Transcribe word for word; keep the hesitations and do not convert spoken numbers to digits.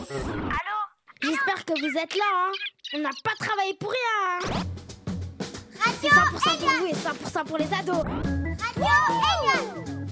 Allô? J'espère que vous êtes là, hein. On n'a pas travaillé pour rien, hein. Radio C'est cent pour cent pour Eliane. vous et cent pour cent pour les ados. Radio Eliane.